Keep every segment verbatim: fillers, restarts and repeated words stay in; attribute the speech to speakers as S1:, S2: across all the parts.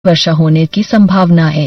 S1: वर्षा होने की संभावना है।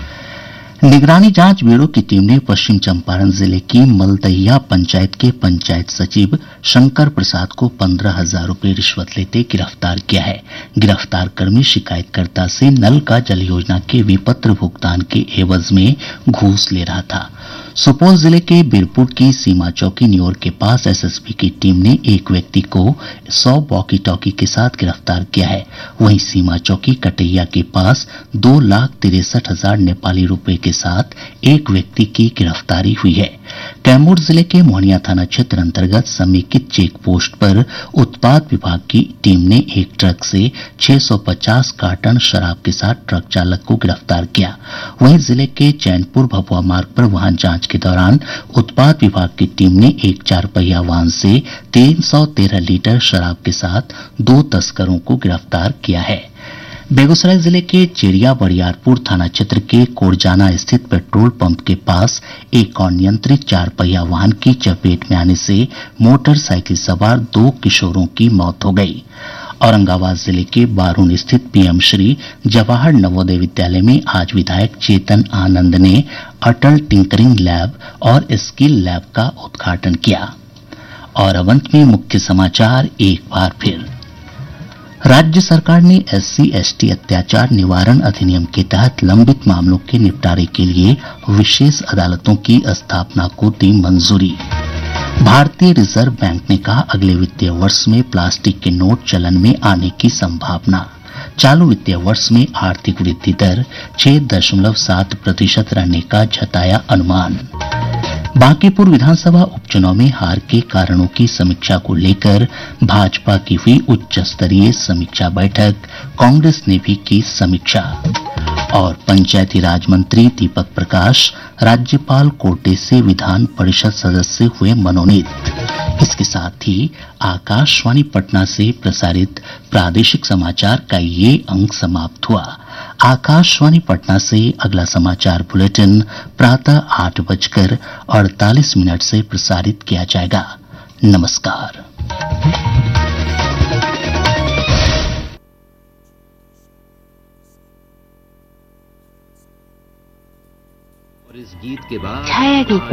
S2: निगरानी जांच ब्यूरो की टीम ने पश्चिम चंपारण जिले की मलदहिया पंचायत के पंचायत सचिव शंकर प्रसाद को पंद्रह हजार रूपये रिश्वत लेते गिरफ्तार किया है। गिरफ्तार कर्मी शिकायतकर्ता से नल का जल योजना के विपत्र भुगतान के एवज में घूस ले रहा था। सुपौल जिले के बीरपुर की सीमा चौकी न्योर के पास एसएसबी की टीम ने एक व्यक्ति को सौ वॉकी टॉकी के साथ गिरफ्तार किया है। वहीं सीमा चौकी कटैया के पास दो लाख तिरसठ हजार नेपाली रुपए के साथ एक व्यक्ति की गिरफ्तारी हुई है। कैमूर जिले के मोहनिया थाना क्षेत्र अंतर्गत समेकित चेक पोस्ट पर उत्पाद विभाग की टीम ने एक ट्रक से छह सौ पचास कार्टन शराब के साथ ट्रक चालक को गिरफ्तार किया। वहीं जिले के चैनपुर भभुआ मार्ग पर वाहन जांच के दौरान उत्पाद विभाग की टीम ने एक चार पहिया वाहन से तीन सौ तेरह लीटर शराब के साथ दो तस्करों को गिरफ्तार किया है। बेगूसराय जिले के चेरिया बरियारपुर थाना क्षेत्र के कोरजाना स्थित पेट्रोल पंप के पास एक अनियंत्रित चार पहिया वाहन की चपेट में आने से मोटरसाइकिल सवार दो किशोरों की मौत हो गई। औरंगाबाद जिले के बारून स्थित पीएम श्री जवाहर नवोदय विद्यालय में आज विधायक चेतन आनंद ने अटल टिंकरिंग लैब और स्किल लैब का उद्घाटन किया। और अब अंत में मुख्य समाचार एक बार फिर। राज्य सरकार ने एससी एसटी अत्याचार निवारण अधिनियम के तहत लंबित मामलों के निपटारे के लिए विशेष अदालतों की स्थापना को दी मंजूरी। भारतीय रिजर्व बैंक ने कहा अगले वित्तीय वर्ष में प्लास्टिक के नोट चलन में आने की संभावना। चालू वित्तीय वर्ष में आर्थिक वृद्धि दर छह दशमलव सात प्रतिशत रहने का जताया अनुमान। बांकीपुर विधानसभा उपचुनाव में हार के कारणों की समीक्षा को लेकर भाजपा की हुई उच्च स्तरीय समीक्षा बैठक, कांग्रेस ने भी की समीक्षा। और पंचायती राज मंत्री दीपक प्रकाश राज्यपाल कोटे से विधान परिषद सदस्य हुए मनोनीत। इसके साथ ही आकाशवाणी पटना से प्रसारित प्रादेशिक समाचार का ये अंक समाप्त हुआ। आकाशवाणी पटना से अगला समाचार बुलेटिन प्रातः आठ बजकर अड़तालीस मिनट से प्रसारित किया जाएगा। नमस्कार।
S3: और इस गीत के बाद
S4: छाया गीत